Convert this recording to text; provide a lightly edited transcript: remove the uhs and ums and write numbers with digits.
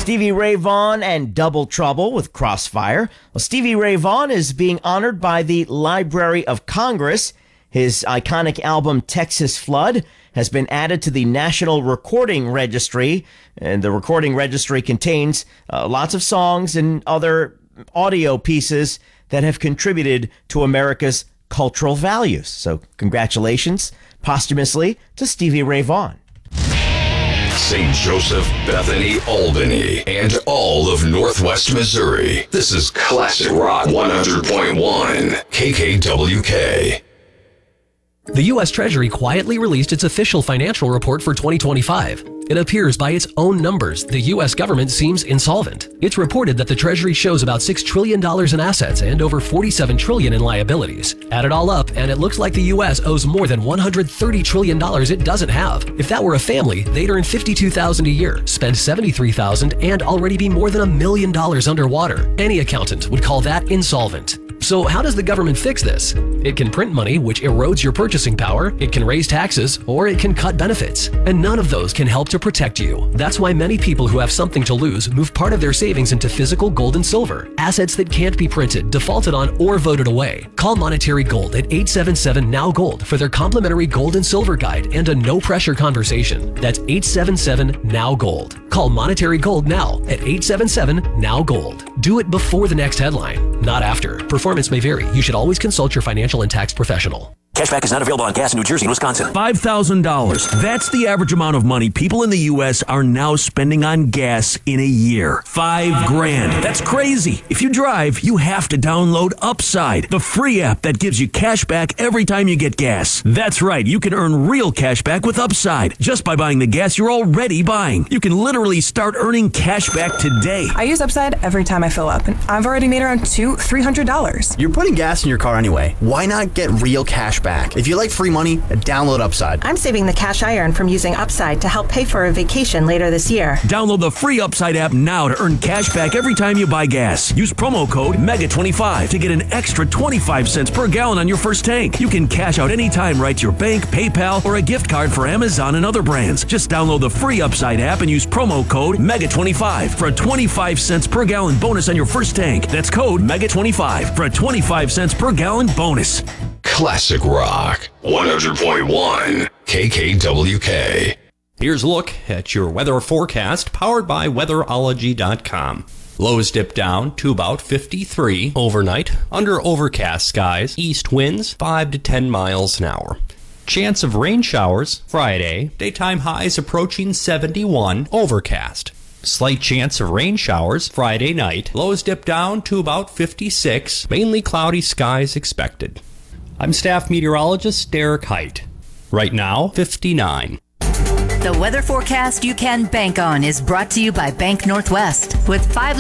Stevie Ray Vaughan and Double Trouble with Crossfire. Well, Stevie Ray Vaughan is being honored by the Library of Congress. His iconic album, Texas Flood, has been added to the National Recording Registry. And the recording registry contains lots of songs and other audio pieces that have contributed to America's cultural values. So congratulations posthumously to Stevie Ray Vaughan. St. Joseph, Bethany, Albany, and all of Northwest Missouri. This is Classic Rock 100.1 KKWK. The U.S. Treasury quietly released its official financial report for 2025. It appears by its own numbers, the U.S. government seems insolvent. It's reported that the Treasury shows about $6 trillion in assets and over $47 trillion in liabilities. Add it all up, and it looks like the U.S. owes more than $130 trillion it doesn't have. If that were a family, they'd earn $52,000 a year, spend $73,000, and already be more than $1 million underwater. Any accountant would call that insolvent. So how does the government fix this? It can print money, which erodes your purchasing power, it can raise taxes, or it can cut benefits. And none of those can help to protect you. That's why many people who have something to lose move part of their savings into physical gold and silver, assets that can't be printed, defaulted on, or voted away. Call Monetary Gold at 877-NOW-GOLD for their complimentary gold and silver guide and a no-pressure conversation. That's 877-NOW-GOLD. Call Monetary Gold now at 877-NOW-GOLD. Do it before the next headline, not after. Performance may vary. You should always consult your financial and tax professional. Cashback is not available on gas in New Jersey and Wisconsin. $5,000. That's the average amount of money people in the U.S. are now spending on gas in a year. $5,000. That's crazy. If you drive, you have to download Upside, the free app that gives you cash back every time you get gas. That's right. You can earn real cash back with Upside just by buying the gas you're already buying. You can literally start earning cash back today. I use Upside every time I fill up, and I've already made around $200-$300. You're putting gas in your car anyway. Why not get real cash back? If you like free money, download Upside. I'm saving the cash I earn from using Upside to help pay for a vacation later this year. Download the free Upside app now to earn cash back every time you buy gas. Use promo code MEGA25 to get an extra 25 cents per gallon on your first tank. You can cash out anytime right to your bank, PayPal, or a gift card for Amazon and other brands. Just download the free Upside app and use promo code MEGA25 for a 25 cents per gallon bonus on your first tank. That's code MEGA25 for a 25 cents per gallon bonus. Classic Rock 100.1 KKWK. Here's a look at your weather forecast powered by weatherology.com. Lows dip down to about 53 overnight under overcast skies, east winds 5 to 10 miles an hour. Chance of rain showers Friday, daytime highs approaching 71, overcast. Slight chance of rain showers Friday night, lows dip down to about 56, mainly cloudy skies expected. I'm staff meteorologist Derek Height. Right now, 59. The weather forecast you can bank on is brought to you by Bank Northwest with 5